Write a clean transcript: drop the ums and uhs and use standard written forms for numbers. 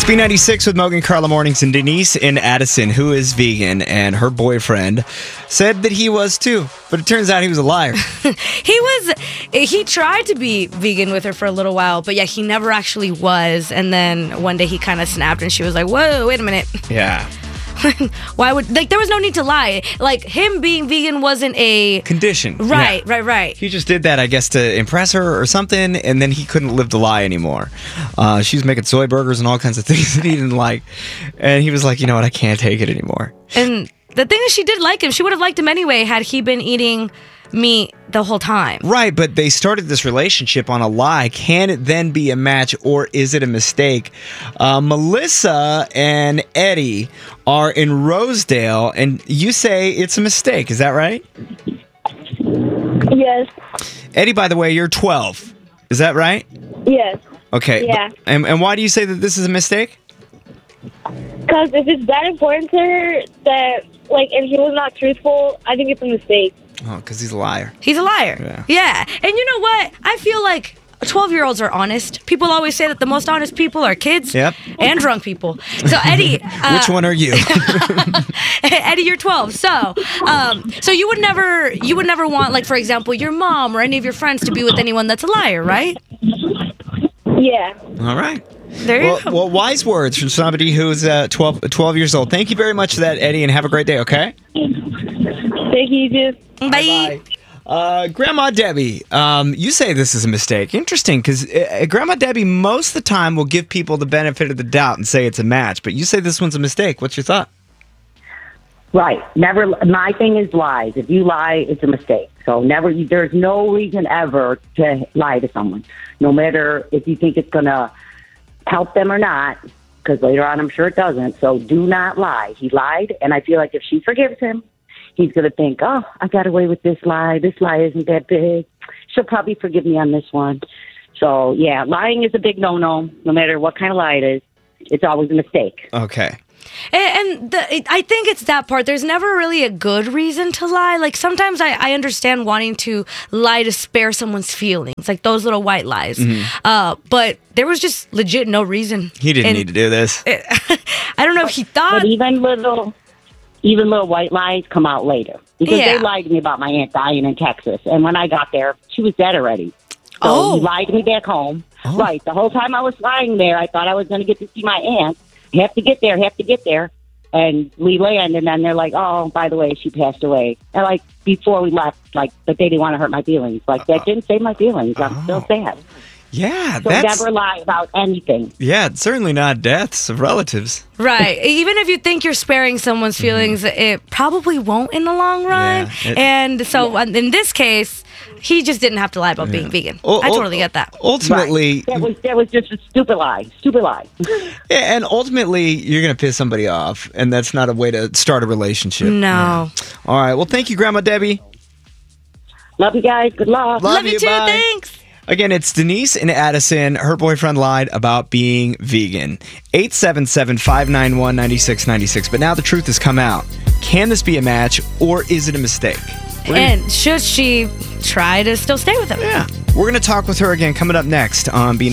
B96 with Mogan, Carla Mornings, and Denise in Addison, who is vegan, and her boyfriend said that he was too, but it turns out he was a liar. He tried to be vegan with her for a little while, but yeah, he never actually was. And then one day he kind of snapped, and she was like, "Whoa, wait a minute." Yeah. Why would, there was no need to lie. Like, him being vegan wasn't a condition. Right, yeah. right. He just did that, I guess, to impress her or something, and then he couldn't live the lie anymore. She was making soy burgers and all kinds of things that he didn't like, and he was like, you know what, I can't take it anymore. And the thing is, she did like him. She would have liked him anyway had he been eating meat the whole time. Right, but they started this relationship on a lie. Can it then be a match, or is it a mistake? Melissa and Eddie are in Rosedale, and you say it's a mistake. Is that right? Yes. Eddie, by the way, you're 12. Is that right? Yes. Okay. Yeah. And why do you say that this is a mistake? Because if it's that important to her that, like, if he was not truthful, I think it's a mistake. Oh, because he's a liar. He's a liar. Yeah. And you know what? I feel like 12-year-olds are honest. People always say that the most honest people are kids and drunk people. So, Eddie... Which one are you? Eddie, you're 12. So you would never want, like, for example, your mom or any of your friends to be with anyone that's a liar, right? Yeah. All right. There you go. Well, wise words from somebody who's 12 years old. Thank you very much for that, Eddie, and have a great day, okay? Thank you, too. Bye. Grandma Debbie, you say this is a mistake. Interesting, because Grandma Debbie most of the time will give people the benefit of the doubt and say it's a match, but you say this one's a mistake. What's your thought? Right. Never. My thing is lies. If you lie, it's a mistake. So never. There's no reason ever to lie to someone, no matter if you think it's gonna help them or not, because later on I'm sure it doesn't. So do not lie. He lied, and I feel like if she forgives him, he's going to think, oh, I got away with this lie. This lie isn't that big. She'll probably forgive me on this one. So, yeah, lying is a big no-no, no matter what kind of lie it is. It's always a mistake. Okay. I think it's that part. There's never really a good reason to lie. Like, sometimes I understand wanting to lie to spare someone's feelings, like those little white lies. Mm-hmm. But there was just legit no reason. He didn't need to do this. I don't know if he thought... But even little white lies come out later. Because they lied to me about my aunt dying in Texas. And when I got there, she was dead already. So he lied to me back home. Oh. Right. The whole time I was lying there, I thought I was going to get to see my aunt. Have to get there. And we land, and then they're like, oh, by the way, she passed away. And, like, before we left, like, but they didn't want to hurt my feelings. Like, that didn't save my feelings. I'm still sad. Yeah, so never lie about anything. Yeah, it's certainly not deaths of relatives. Right. Even if you think you're sparing someone's feelings, it probably won't in the long run. And so in this case, he just didn't have to lie about being vegan. I totally get that. Ultimately, that was just a stupid lie. Yeah, and ultimately, you're going to piss somebody off, and that's not a way to start a relationship. No. Yeah. All right. Well, thank you, Grandma Debbie. Love you guys. Good luck. Love you too. Bye. Thanks. Again, it's Denise in Addison. Her boyfriend lied about being vegan. 877-591-9696. But now the truth has come out. Can this be a match, or is it a mistake? And should she try to still stay with him? Yeah. We're going to talk with her again coming up next on B90.